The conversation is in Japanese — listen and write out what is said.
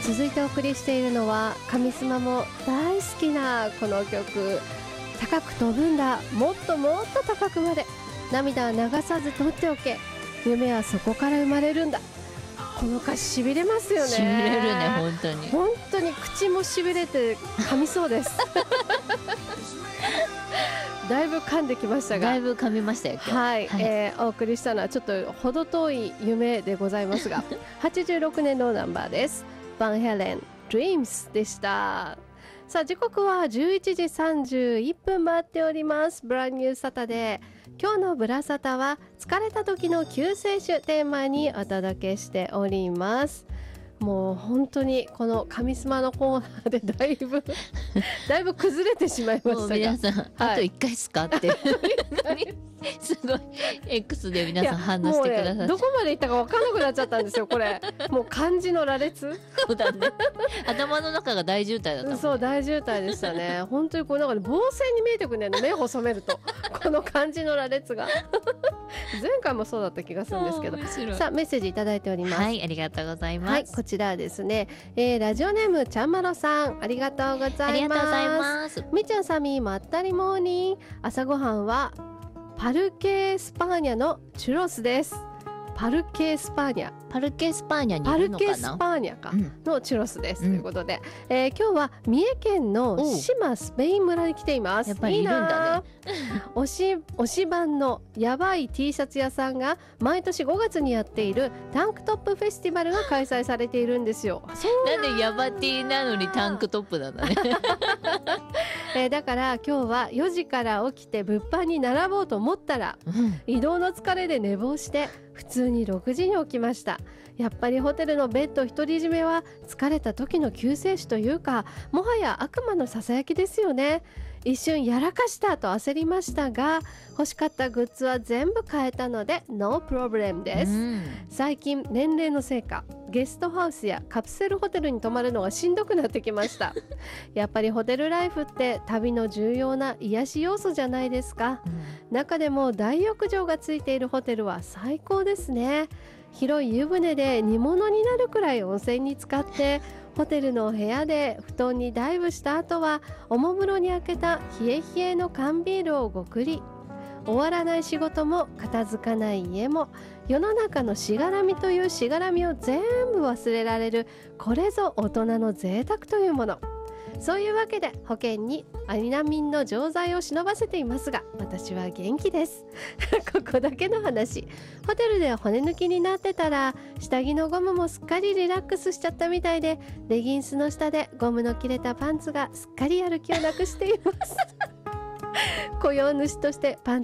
続いてお送りしているのは神スマも大好きなこの曲、高く飛ぶんだ、もっともっと高くまで、涙は流さず取っておけ、夢はそこから生まれるんだ。この歌詞しびれますよね。 しびれるね、 本当に口もしびれて噛みそうですだいぶ噛んできましたが、 だいぶ噛みましたよ今日。 はい、お送りしたのはちょっと程遠い夢でございますが86年のナンバーです。バンヘレン Dreams でした。さあ時刻は11時31分回っております。ブランニューサタデー、今日のブラサタは疲れた時の救世主テーマにお届けしております。もう本当にこの神スマのコーナーでだいぶ崩れてしまいましたが、 もう皆さん、あと1回すかってすごい X で皆さん反応してくださって、 どこまでいったか分からなくなっちゃったんですよこれもう漢字の羅列そうだね、頭の中が大渋滞だったもんね。 そう、大渋滞でしたね本当にこうなんかね、防線に見えてくるんだよね、目細めるとこの漢字の羅列が前回もそうだった気がするんですけど。さあメッセージいただいております。 はい、ありがとうございます。 はい、こちらですね、ラジオネームちゃんまろさん、ありがとうございます。 ありがとうございます。 みちゃんさみまったりモーニング、朝ごはんはパルケ・スパーニャのチュロスです。パルケ・スパーニャ、 パルケ・スパーニャにいるのかな。 パルケ・スパーニャか、のチュロスです、ということで、今日は三重県の島スペイン村に来ています。 やっぱりいるんだね。 推し版のやばい T シャツ屋さんが毎年5月にやっているタンクトップフェスティバルが開催されているんですよ。 なんでヤバ T なのにタンクトップなんだねだから今日は4時から起きて物販に並ぼうと思ったら、移動の疲れで寝坊して普通に6時に起きました。やっぱりホテルのベッド独り占めは疲れた時の救世主というか、もはや悪魔のささやきですよね。一瞬やらかしたと焦りましたが、欲しかったグッズは全部買えたのでノープロブレムです。最近年齢のせいかゲストハウスやカプセルホテルに泊まるのがしんどくなってきましたやっぱりホテルライフって旅の重要な癒し要素じゃないですか。中でも大浴場がついているホテルは最高ですね。広い湯船で煮物になるくらい温泉に浸かって、ホテルの部屋で布団にダイブした後はおもむろに開けた冷え冷えの缶ビールをごくり。終わらない仕事も片付かない家も、世の中のしがらみというしがらみを全部忘れられる、これぞ大人の贅沢というもの。そういうわけで保険にアリナミンの錠剤を忍ばせていますが、私は元気ですここだけの話、ホテルで骨抜きになってたら下着のゴムもすっかりリラックスしちゃったみたいで、レギンスの下でゴムの切れたパンツがすっかりやる気をなくしています雇用主としてパン